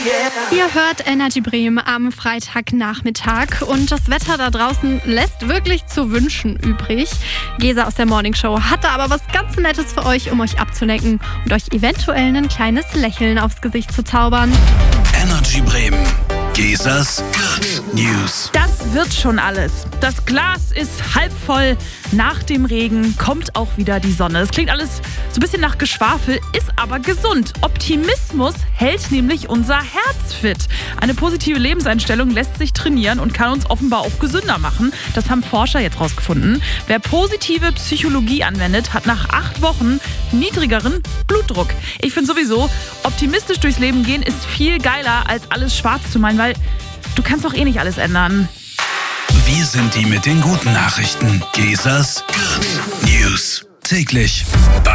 Ihr hört Energy Bremen am Freitagnachmittag und das Wetter da draußen lässt wirklich zu wünschen übrig. Gesa aus der Morning Show hatte aber was ganz Nettes für euch, um euch abzulenken und euch eventuell ein kleines Lächeln aufs Gesicht zu zaubern. Energy Bremen. Gesas Good News. Das wird schon alles. Das Glas ist halb voll. Nach dem Regen kommt auch wieder die Sonne. Es klingt alles so ein bisschen nach Geschwafel, ist aber gesund. Optimismus hält nämlich unser Herz fit. Eine positive Lebenseinstellung lässt sich trainieren und kann uns offenbar auch gesünder machen. Das haben Forscher jetzt rausgefunden. Wer positive Psychologie anwendet, hat nach 8 Wochen niedrigeren Blutdruck. Ich finde sowieso, optimistisch durchs Leben gehen ist viel geiler, als alles schwarz zu meinen, weil du kannst doch eh nicht alles ändern. Wir sind die mit den guten Nachrichten. Gesas Good News. Täglich